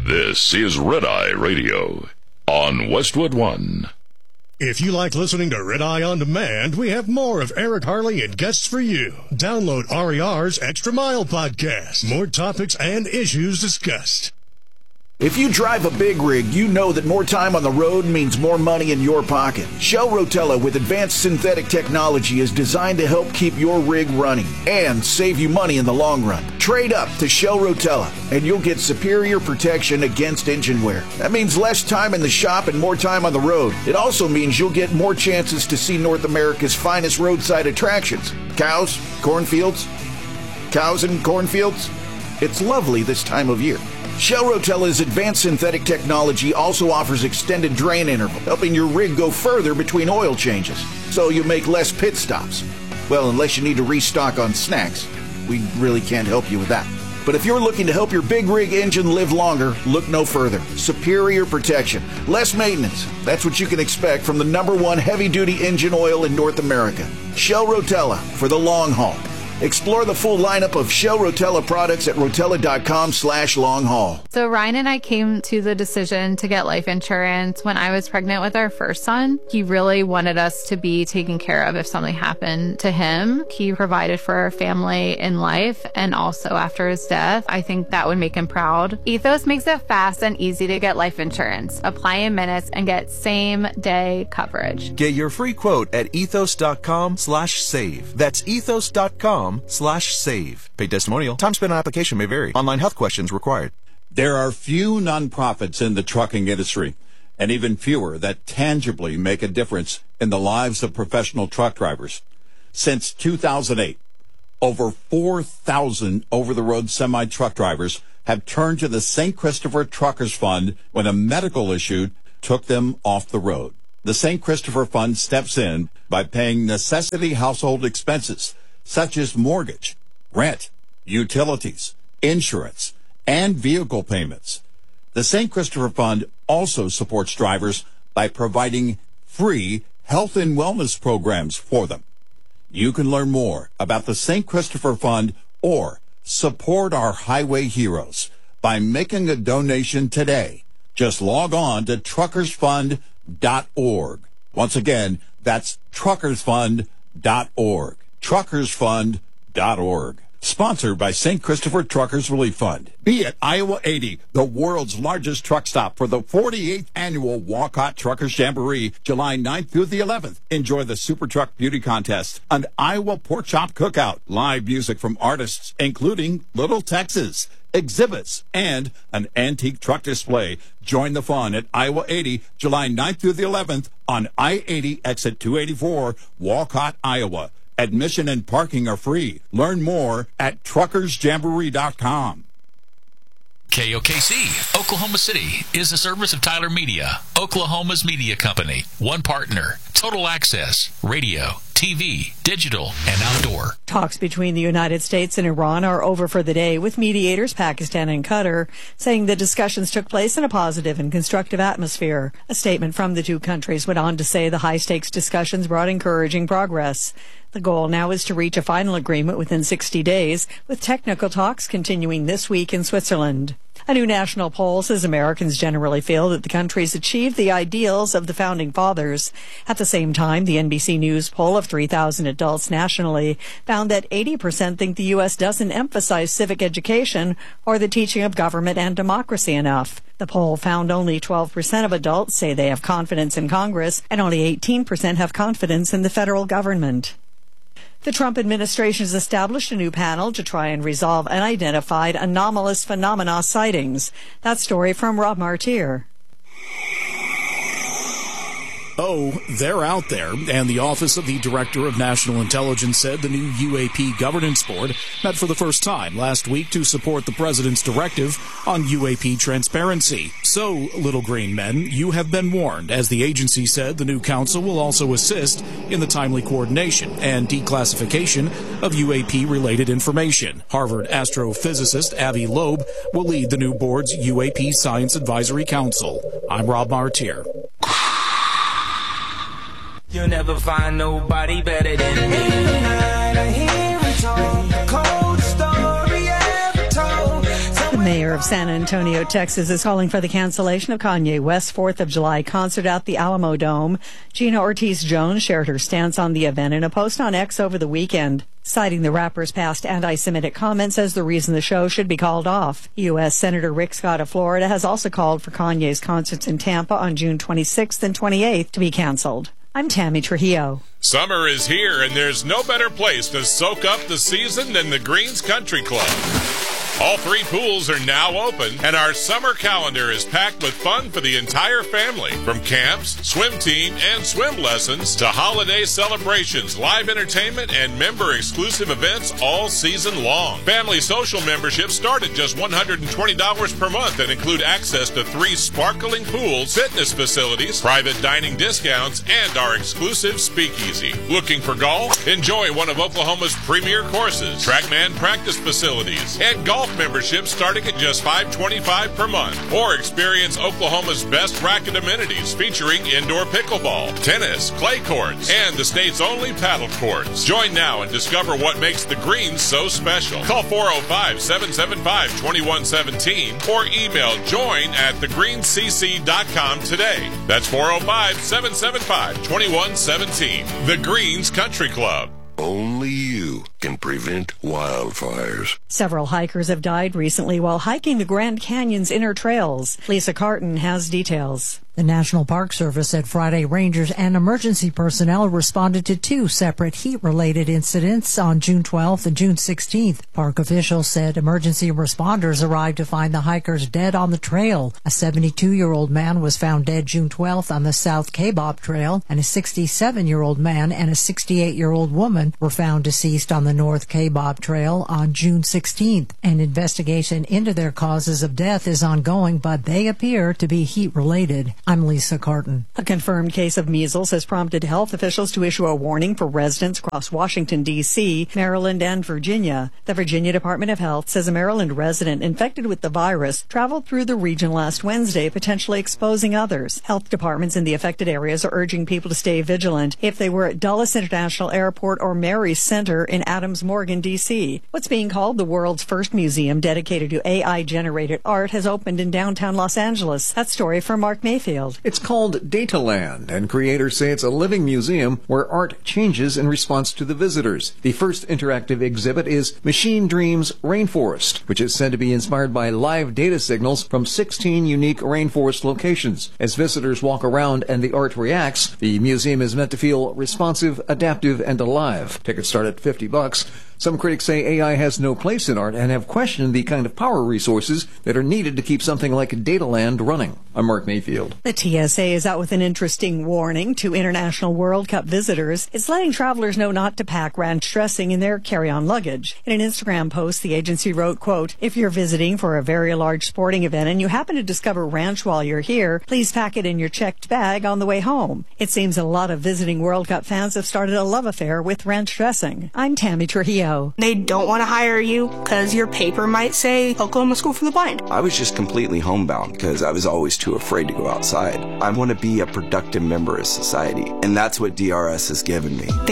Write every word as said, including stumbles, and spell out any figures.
This is Red Eye Radio on Westwood One. If you like listening to Red Eye On Demand, we have more of Eric Harley and guests for you. Download R E R's Extra Mile podcast. More topics and issues discussed. If you drive a big rig, you know that more time on the road means more money in your pocket. Shell Rotella with advanced synthetic technology is designed to help keep your rig running and save you money in the long run. Trade up to Shell Rotella and you'll get superior protection against engine wear. That means less time in the shop and more time on the road. It also means you'll get more chances to see North America's finest roadside attractions. Cows, cornfields, cows and cornfields. It's lovely this time of year. Shell Rotella's advanced synthetic technology also offers extended drain interval, helping your rig go further between oil changes, so you make less pit stops. Well, unless you need to restock on snacks, we really can't help you with that. But if you're looking to help your big rig engine live longer, look no further. Superior protection, less maintenance. That's what you can expect from the number one heavy-duty engine oil in North America. Shell Rotella for the long haul. Explore the full lineup of Shell Rotella products at rotella.com slash long haul. So Ryan and I came to the decision to get life insurance when I was pregnant with our first son. He really wanted us to be taken care of if something happened to him. He provided for our family in life and also after his death. I think that would make him proud. Ethos makes it fast and easy to get life insurance. Apply in minutes and get same day coverage. Get your free quote at ethos.com slash save. That's ethos.com slash save. Paid testimonial. Time spent on application may vary. Online health questions required. There are few nonprofits in the trucking industry, and even fewer that tangibly make a difference in the lives of professional truck drivers. Since two thousand eight, over four thousand over-the-road semi-truck drivers have turned to the Saint Christopher Truckers Fund when a medical issue took them off the road. The Saint Christopher Fund steps in by paying necessity household expenses such as mortgage, rent, utilities, insurance, and vehicle payments. The Saint Christopher Fund also supports drivers by providing free health and wellness programs for them. You can learn more about the Saint Christopher Fund or support our highway heroes by making a donation today. Just log on to truckers fund dot org. Once again, that's truckers fund dot org. truckers fund dot org. Sponsored by Saint Christopher Truckers Relief Fund. Be at Iowa eighty, the world's largest truck stop for the forty-eighth annual Walcott Truckers Jamboree, July ninth through the eleventh. Enjoy the Super Truck Beauty Contest, an Iowa Pork Chop Cookout, live music from artists, including Little Texas, exhibits, and an antique truck display. Join the fun at Iowa eighty, July ninth through the eleventh on I eighty, exit two eighty-four, Walcott, Iowa. Admission and parking are free. Learn more at truckers jamboree dot com. K O K C, Oklahoma City, is a service of Tyler Media, Oklahoma's media company. One partner, total access, radio, T V, digital, and outdoor. Talks between the United States and Iran are over for the day, with mediators Pakistan and Qatar saying the discussions took place in a positive and constructive atmosphere. A statement from the two countries went on to say the high-stakes discussions brought encouraging progress. The goal now is to reach a final agreement within sixty days, with technical talks continuing this week in Switzerland. A new national poll says Americans generally feel that the country's achieved the ideals of the Founding Fathers. At the same time, the N B C News poll of three thousand adults nationally found that eighty percent think the U S doesn't emphasize civic education or the teaching of government and democracy enough. The poll found only twelve percent of adults say they have confidence in Congress, and only eighteen percent have confidence in the federal government. The Trump administration has established a new panel to try and resolve unidentified anomalous phenomena sightings. That story from Rob Martier. Oh, they're out there, and the Office of the Director of National Intelligence said the new U A P Governance Board met for the first time last week to support the President's directive on U A P transparency. So, little green men, you have been warned, as the agency said the new council will also assist in the timely coordination and declassification of U A P-related information. Harvard astrophysicist Avi Loeb will lead the new board's U A P Science Advisory Council. I'm Rob Martier. You'll never find nobody better than me. Every night I hear it told, cold story ever told. The mayor of San Antonio, Texas, is calling for the cancellation of Kanye West's fourth of July concert at the Alamo Dome. Gina Ortiz-Jones shared her stance on the event in a post on X over the weekend, citing the rapper's past anti-Semitic comments as the reason the show should be called off. U S Senator Rick Scott of Florida has also called for Kanye's concerts in Tampa on June twenty-sixth and twenty-eighth to be canceled. I'm Tammy Trujillo. Summer is here, and there's no better place to soak up the season than the Greens Country Club. All three pools are now open, and our summer calendar is packed with fun for the entire family. From camps, swim team, and swim lessons to holiday celebrations, live entertainment, and member-exclusive events all season long. Family social memberships start at just one hundred twenty dollars per month and include access to three sparkling pools, fitness facilities, private dining discounts, and our exclusive speakeasy. Looking for golf? Enjoy one of Oklahoma's premier courses, TrackMan practice facilities, and golf memberships starting at just five dollars and twenty-five cents per month. Or experience Oklahoma's best racket amenities featuring indoor pickleball, tennis, clay courts, and the state's only paddle courts. Join now and discover what makes the Greens so special. Call four oh five, seven seven five, two one one seven or email join at the greens c c dot com today. That's four oh five, seven seven five, two one one seven. The Greens Country Club. Only you can prevent wildfires. Several hikers have died recently while hiking the Grand Canyon's inner trails. Lisa Carton has details. The National Park Service said Friday rangers and emergency personnel responded to two separate heat-related incidents on June twelfth and June sixteenth. Park officials said emergency responders arrived to find the hikers dead on the trail. A seventy-two-year-old man was found dead June twelfth on the South Kabob Trail, and a sixty-seven-year-old man and a sixty-eight-year-old woman were found deceased on the North Kabob Trail on June sixteenth. An investigation into their causes of death is ongoing, but they appear to be heat-related. I'm Lisa Carton. A confirmed case of measles has prompted health officials to issue a warning for residents across Washington, D C, Maryland, and Virginia. The Virginia Department of Health says a Maryland resident infected with the virus traveled through the region last Wednesday, potentially exposing others. Health departments in the affected areas are urging people to stay vigilant if they were at Dulles International Airport or Mary's Center in Adams Morgan, D C. What's being called the world's first museum dedicated to A I-generated art has opened in downtown Los Angeles. That story from Mark Mayfield. It's called Dataland, and creators say it's a living museum where art changes in response to the visitors. The first interactive exhibit is Machine Dreams Rainforest, which is said to be inspired by live data signals from sixteen unique rainforest locations. As visitors walk around and the art reacts, the museum is meant to feel responsive, adaptive, and alive. Tickets start at fifty bucks. Some critics say A I has no place in art and have questioned the kind of power resources that are needed to keep something like Dataland running. I'm Mark Mayfield. The T S A is out with an interesting warning to International World Cup visitors. It's letting travelers know not to pack ranch dressing in their carry-on luggage. In an Instagram post, the agency wrote, quote, "If you're visiting for a very large sporting event and you happen to discover ranch while you're here, please pack it in your checked bag on the way home." It seems a lot of visiting World Cup fans have started a love affair with ranch dressing. I'm Tammy Trujillo. They don't want to hire you because your paper might say Oklahoma School for the Blind. I was just completely homebound because I was always too afraid to go outside. I want to be a productive member of society, and that's what D R S has given me.